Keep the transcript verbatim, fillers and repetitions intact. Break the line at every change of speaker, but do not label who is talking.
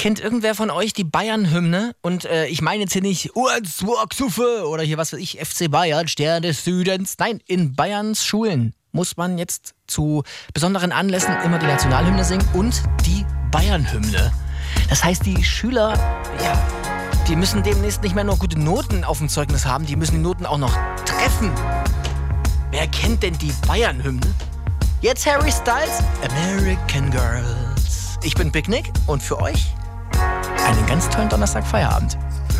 Kennt irgendwer von euch die Bayern-Hymne? Und äh, ich meine jetzt hier nicht Urs, Wurksuffe oder hier was weiß ich, F C Bayern, Stern des Südens. Nein, in Bayerns Schulen muss man jetzt zu besonderen Anlässen immer die Nationalhymne singen und die Bayern-Hymne. Das heißt, die Schüler, ja, die müssen demnächst nicht mehr nur gute Noten auf dem Zeugnis haben, die müssen die Noten auch noch treffen. Wer kennt denn die Bayern-Hymne? Jetzt Harry Styles, American Girls. Ich bin Big Nick und für euch einen ganz tollen Donnerstag Feierabend.